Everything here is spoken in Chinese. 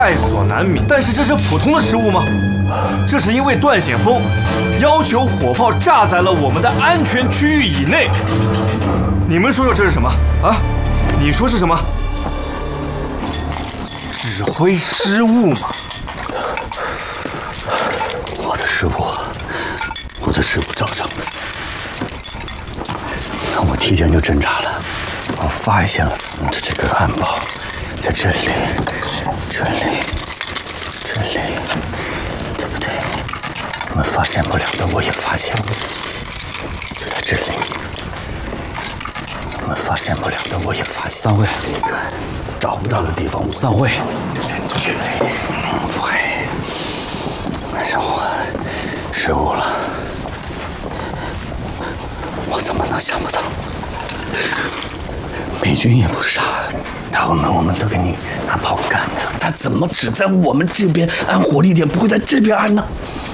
在所难免。但是这是普通的失误吗？这是因为段显峰要求火炮炸在了我们的安全区域以内。你们说说这是什么啊？你说是什么？指挥失误吗？ 我的失误照常。我提前就侦查了，我发现了我们的这个暗堡，在这里，对不对？我们发现不了的，我也发现了，就在这里。我们发现不了的，我也发现。 散会。 一个找不到的地方， 散会。 对，这里。但是我失误了。我怎么能想不到？美军也不傻，我们都给你拿炮干的，他怎么只在我们这边按火力点，不会在这边按呢？